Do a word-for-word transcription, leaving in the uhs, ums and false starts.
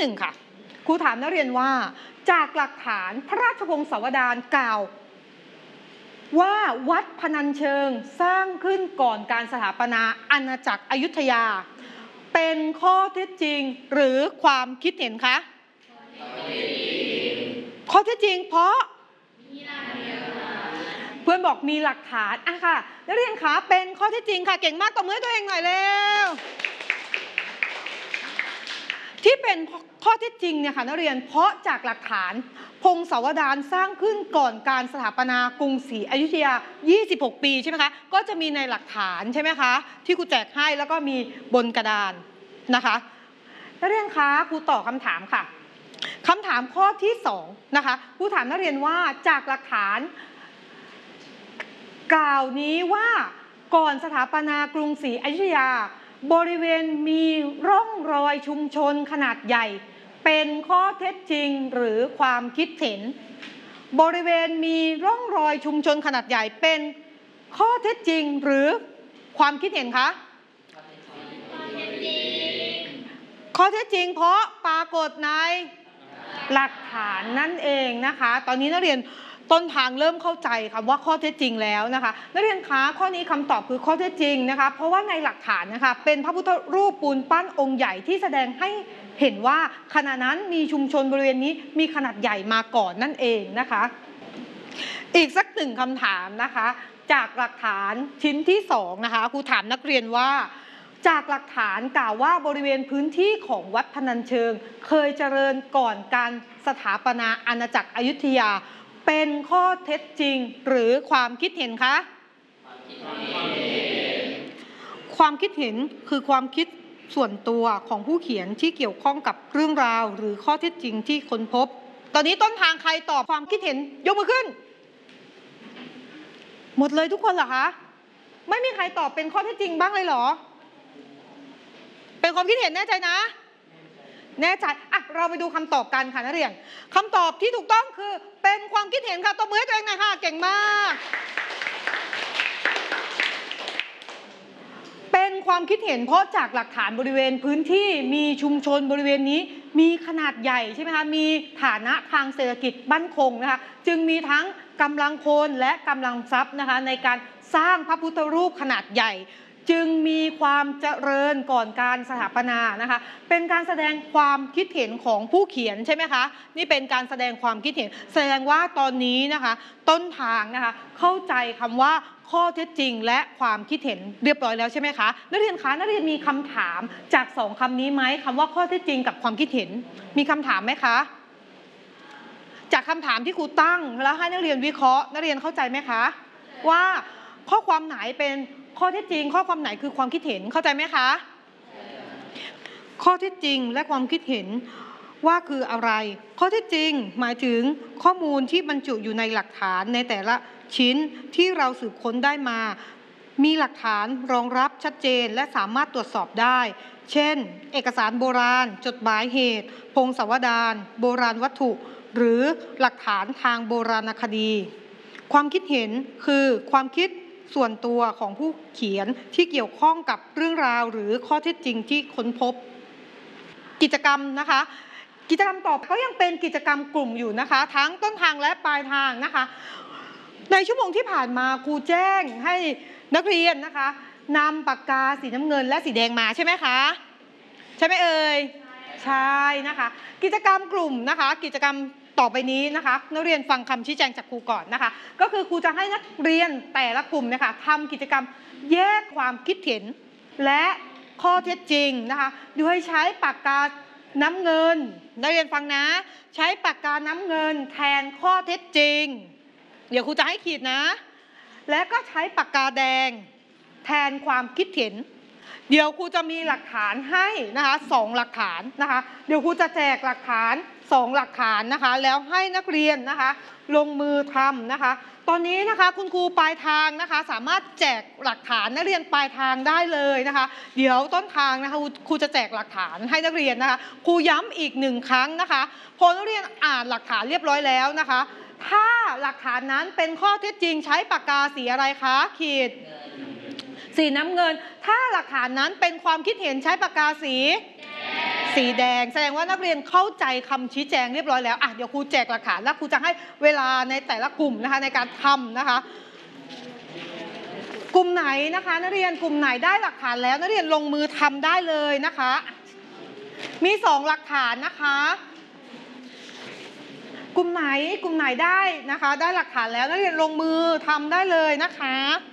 หนึ่งค่ะครูถามนักเรียนว่าจากหลักฐานพระราชวงศ์สาวดารกล่าวว่าวัดพนัญเชิงสร้างขึ้นก่อนการสถาปนาอาณาจักรอยุธยาเป็นข้อเท็จจริงหรือความคิดเห็นคะข้อเท็จจริงเพราะเพื่อนบอกมีหลักฐานอ่ะค่ะนักเรียนคะเป็นข้อเท็จจริงค่ะเก่งมากตบมือให้ตัวเองหน่อยเร็วที่เป็นข้อเท็จจริงเนี่ยค่ะนักเรียนเพราะจากหลักฐานพงศาวดารสร้างขึ้นก่อนการสถาปนากรุงศรีอยุธยายี่สิบหกปีใช่ไหมคะก็จะมีในหลักฐานใช่ไหมคะที่ครูแจกให้แล้วก็มีบนกระดานนะคะนักเรียนคะครูตอบคำถามค่ะคำถามข้อที่สองนะคะครูถามนักเรียนว่าจากหลักฐานกล่าวนี้ว่าก่อนสถาปนากรุงศรีอยุธยาบริเวณมีร่องรอยชุมชนขนาดใหญ่เป็นข้อเท็จจริงหรือความคิดเห็นบริเวณมีร่องรอยชุมชนขนาดใหญ่เป็นข้อเท็จจริงหรือความคิดเห็นคะข้อเท็จจริงเพราะปรากฏในหลักฐานนั่นเองนะคะตอนนี้นักเรียนต้นทางเริ่มเข้าใจค่ะว่าข้อเท็จจริงแล้วนะคะนักเรียนคะข้อนี้คำตอบคือข้อเท็จจริงนะคะเพราะว่าในหลักฐานนะคะเป็นพระพุทธรูปปูนปั้นองค์ใหญ่ที่แสดงให้เห็นว่าขณะนั้นมีชุมชนบริเวณนี้มีขนาดใหญ่มาก่อนนั่นเองนะคะอีกสักหนึ่งคำถามนะคะจากหลักฐานชิ้นที่สองนะคะครูถามนักเรียนว่าจากหลักฐานกล่าวว่าบริเวณพื้นที่ของวัดพนัญเชิงเคยเจริญก่อนการสถาปนาอาณาจักรอยุธยาเป็นข้อเท็จจริงหรือความคิดเห็นคะความคิดเห็นคือความคิดส่วนตัวของผู้เขียนที่เกี่ยวข้องกับเรื่องราวหรือข้อเท็จจริงที่ค้นพบตอนนี้ต้นทางใครตอบความคิดเห็นยกมือขึ้นหมดเลยทุกคนเหรอคะไม่มีใครตอบเป็นข้อเท็จจริงบ้างเลยเหรอเป็นความคิดเห็นแน่ใจนะแน่ใจอ่ะเราไปดูคำตอบกันค่ะนักเรียนคำตอบที่ถูกต้องคือเป็นความคิดเห็นค่ะตบมือให้ตัวเองหน่อยค่ะเก่งมากเป็นความคิดเห็นเพราะจากหลักฐานบริเวณพื้นที่มีชุมชนบริเวณนี้มีขนาดใหญ่ใช่ไหมคะมีฐานะทางเศรษฐกิจมั่นคงนะคะจึงมีทั้งกำลังคนและกำลังทรัพย์นะคะในการสร้างพระพุทธรูปขนาดใหญ่จึงมีความเจริญก่อนการสถาปนานะคะเป็นการแสดงความคิดเห็นของผู้เขียนใช่ไหมคะนี่เป็นการแสดงความคิดเห็นแสดงว่าตอนนี้นะคะต้นทางนะคะเข้าใจคำว่าข้อเท็จจริงและความคิดเห็นเรียบร้อยแล้วใช่ไหมคะนักเรียนคะนักเรียนมีคำถามจากสองคำนี้ไหมคำว่าข้อเท็จจริงกับความคิดเห็นมีคำถามไหมคะจากคำถามที่ครูตั้งแล้วให้นักเรียนวิเคราะห์นักเรียนเข้าใจไหมคะว่าข้อความไหนเป็นข้อเท็จจริงข้อความไหนคือความคิดเห็นเข้าใจไหมคะข้อเท็จจริงและความคิดเห็นว่าคืออะไรข้อเท็จจริงหมายถึงข้อมูลที่บรรจุอยู่ในหลักฐานในแต่ละชิ้นที่เราสืบค้นได้มามีหลักฐานรองรับชัดเจนและสามารถตรวจสอบได้เช่นเอกสารโบราณจดหมายเหตุพงศาวดารโบราณวัตถุหรือหลักฐานทางโบราณคดีความคิดเห็นคือความคิดส่วนตัวของผู้เขียนที่เกี่ยวข้องกับเรื่องราวหรือข้อเท็จจริงที่ค้นพบกิจกรรมนะคะกิจกรรมต่อไปก็ยังเป็นกิจกรรมกลุ่มอยู่นะคะทั้งต้นทางและปลายทางนะคะในชั่วโมงที่ผ่านมาครูแจ้งให้นักเรียนนะคะนำปากกาสีน้ำเงินและสีแดงมาใช่ไหมคะใช่ไหมเอ่ยใช่นะคะกิจกรรมกลุ่มนะคะกิจกรรมต่อไปนี้นะคะนักเรียนฟังคำชี้แจงจากครูก่อนนะคะก็คือครูจะให้นักเรียนแต่ละกลุ่มนะคะทำกิจกรรมแยกความคิดเห็นและข้อเท็จจริงนะคะโดยใช้ปากกาน้ำเงินนักเรียนฟังนะใช้ปากกาน้ำเงินแทนข้อเท็จจริงเดี๋ยวครูจะให้ขีดนะและก็ใช้ปากกาแดงแทนความคิดเห็นเดี๋ยวครูจะมีหลักฐานให้นะคะสองหลักฐานนะคะเดี๋ยวครูจะแจกหลักฐานสองหลักฐานนะคะแล้วให้นักเรียนนะคะลงมือทำนะคะตอนนี้นะคะคุณครูปลายทางนะคะสามารถแจกหลักฐานนักเรียนปลายทางได้เลยนะคะเดี๋ยวต้นทางนะคะครูจะแจกหลักฐานให้นักเรียนนะคะครูย้ำอีกหนึ่งครั้งนะคะพอนักเรียนอ่านหลักฐานเรียบร้อยแล้วนะคะถ้าหลักฐานนั้นเป็นข้อเท็จจริงใช้ปากกาสีอะไรคะขีดสีน้ำเงินถ้าหลักฐานนั้นเป็นความคิดเห็นใช้ปากกาสีสสีแดงแสดงว่านักเรียนเข้าใจคำชี้แจงเรียบร้อยแล้วอ่ะเดี๋ยวครูแจกหลักฐานแล้วครูจะให้เวลาในแต่ละกลุ่มนะคะในการทำนะคะกลุ่มไหนนะคะนักเรียนกลุ่มไหนได้หลักฐานแล้วนักเรียนลงมือทำได้เลยนะคะมีสองหลักฐานนะคะกลุ่มไหนกลุ่มไหนได้นะคะได้หลักฐานแล้วนักเรียนลงมือทำได้เลยนะคะ